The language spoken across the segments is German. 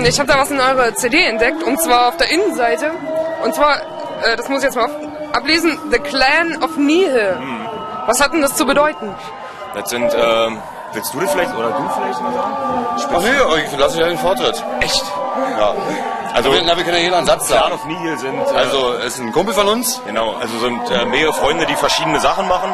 Ich habe da was in eurer CD entdeckt, und zwar auf der Innenseite. Und zwar, das muss ich jetzt mal ablesen, The Clan of Nihil. Was hat denn das zu bedeuten? Das sind, willst du das vielleicht, oder du vielleicht mal sagen? Ach nee, ich lasse ja den Vortritt. Echt? Ja. Also, wir können ja jeder einen Satz Clan sagen. of Nihil sind... Also, es ist ein Kumpel von uns. Genau, also sind mehrere Freunde, die verschiedene Sachen machen.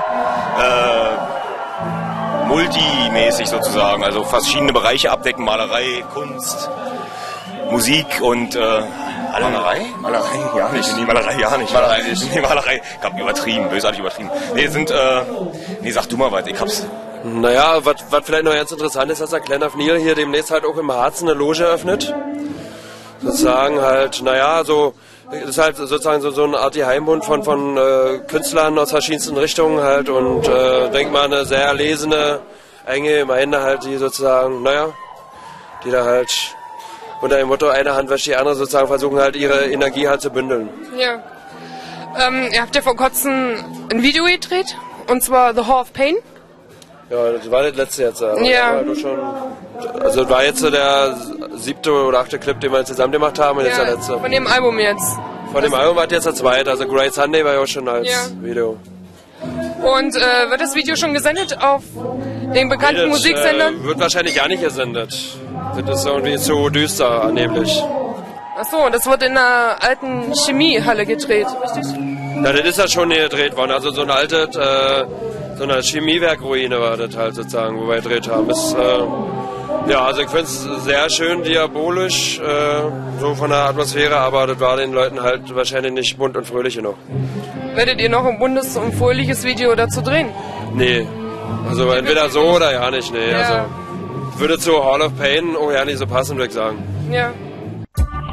Multimäßig sozusagen, also verschiedene Bereiche abdecken, Malerei, Kunst, Musik und Malerei? Malerei ja nicht. Nee, Malerei ja nicht. Malerei nicht. Nee, Malerei, ich hab übertrieben, bösartig übertrieben. Nee, sind, nee, sag du mal was, ich hab's. Naja, was vielleicht noch ganz interessant ist, dass der Clan of Nihil hier demnächst halt auch im Harz eine Loge eröffnet. Sozusagen halt, naja, so, das ist halt sozusagen so eine Art Heimbund von Künstlern aus verschiedensten Richtungen halt und denk mal eine sehr erlesene, enge Gemeinde halt, die sozusagen, naja, die da halt unter dem Motto eine Hand wäscht die andere sozusagen versuchen halt ihre Energie halt zu bündeln. Ja. Ihr habt ja vor kurzem ein Video gedreht, und zwar The Hall of Pain. Ja, das war das letzte jetzt. Ja. Also das war jetzt so der 7. oder 8. Clip, den wir zusammen gemacht haben, und jetzt der letzte. Von dem Album jetzt. Von dem Album war jetzt der zweite, also Great Sunday war ja auch schon als Video. Und wird das Video schon gesendet auf den bekannten Musiksendern? Wird wahrscheinlich gar nicht gesendet. Das ist irgendwie zu düster angeblich. Achso, das wird in einer alten Chemiehalle gedreht, richtig? Ja, das ist ja schon hier gedreht worden. Also so ein altes, so eine Chemiewerkruine war das halt sozusagen, wo wir gedreht haben. Ist, ja, also ich finde es sehr schön diabolisch, so von der Atmosphäre, aber das war den Leuten halt wahrscheinlich nicht bunt und fröhlich genug. Werdet ihr noch ein buntes und fröhliches Video dazu drehen? Nee, also entweder so oder ja nicht, nee. Ja. Also würde zu Hall of Pain auch ja nicht so passen, würde ich sagen. Ja.